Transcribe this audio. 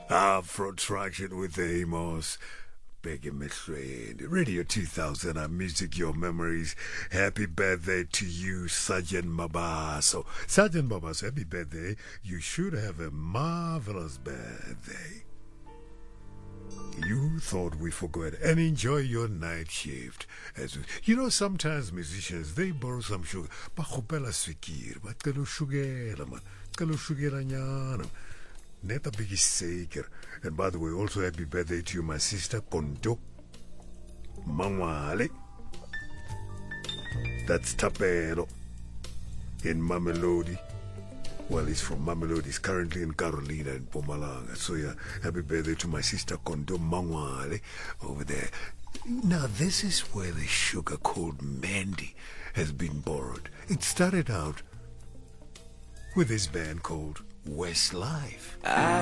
Afro Traction with Amos. Big Midrand. Radio 2000, our music, your memories. Happy birthday to you, Sergeant Mabaso. Sergeant Mabaso, happy birthday. You should have a marvelous birthday. You thought we forgot, and enjoy your night shift. You know, sometimes musicians, they borrow some sugar. Bakopela swikir, but kalo sugar, man. Kalo sugar anyana. Neta big saker. And by the way, also happy birthday to you, my sister Kondo Mangwale. That's Tapero in Mamelodi. Well, he's from Mamelodi. He's currently in Carolina in Mpumalanga. So yeah, happy birthday to my sister Kondo Mangwale over there. Now, this is where the sugar called Mandy has been borrowed. It started out with this band called Westlife.